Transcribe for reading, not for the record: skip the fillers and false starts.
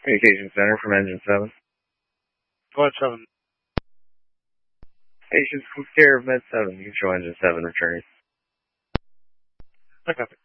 Communication Center from Engine 7. Go ahead, 7. Patients, care of Med 7. Control Engine 7 returning. I copy.